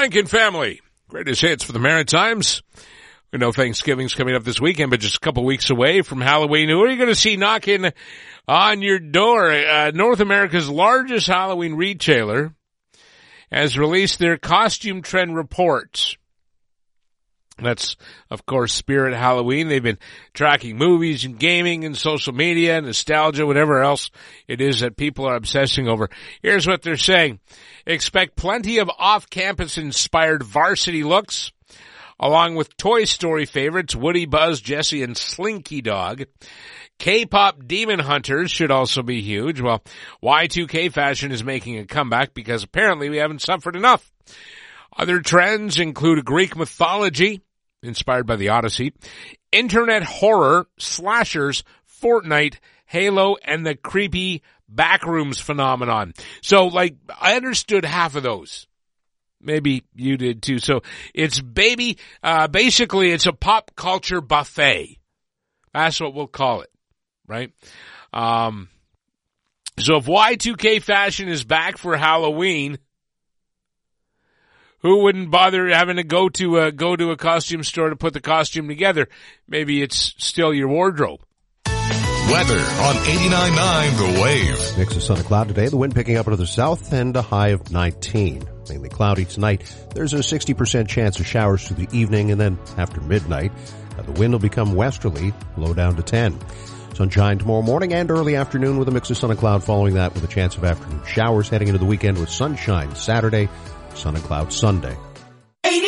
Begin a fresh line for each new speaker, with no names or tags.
Rankin family, greatest hits for the Maritimes. We know Thanksgiving's coming up this weekend, but just a couple weeks away from Halloween. Who are you going to see knocking on your door? North America's largest Halloween retailer has released their costume trend reports. That's, of course, Spirit Halloween. They've been tracking movies and gaming and social media, nostalgia, whatever else it is that people are obsessing over. Here's what they're saying. Expect plenty of off-campus inspired varsity looks, along with Toy Story favorites Woody, Buzz, Jessie, and Slinky Dog. K-pop demon hunters should also be huge. Well, Y2K fashion is making a comeback because apparently we haven't suffered enough. Other trends include Greek mythology, inspired by the Odyssey, internet horror, slashers, Fortnite, Halo, and the creepy backrooms phenomenon. So, I understood half of those. Maybe you did too. So, it's basically it's a pop culture buffet. That's what we'll call it, right? So if Y2K fashion is back for Halloween, who wouldn't bother having to go to a costume store to put the costume together? Maybe it's still your wardrobe.
Weather on 89.9 The Wave.
Mix of sun and cloud today. The wind picking up into the south and a high of 19. Mainly cloudy tonight. There's a 60% chance of showers through the evening and then after midnight. The wind will become westerly, low down to 10. Sunshine tomorrow morning and early afternoon with a mix of sun and cloud following that with a chance of afternoon showers heading into the weekend with sunshine Saturday. Sun and cloud Sunday.